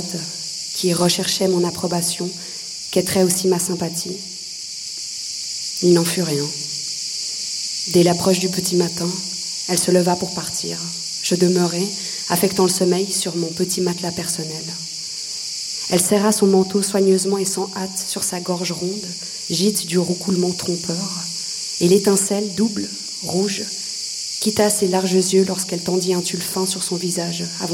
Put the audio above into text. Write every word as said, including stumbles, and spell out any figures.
qui recherchait mon approbation, quêterait aussi ma sympathie. Il n'en fut rien. Dès l'approche du petit matin, elle se leva pour partir. Je demeurai, affectant le sommeil sur mon petit matelas personnel. Elle serra son manteau soigneusement et sans hâte sur sa gorge ronde, gîte du roucoulement trompeur, et l'étincelle double, rouge, quitta ses larges yeux lorsqu'elle tendit un tulle fin sur son visage avant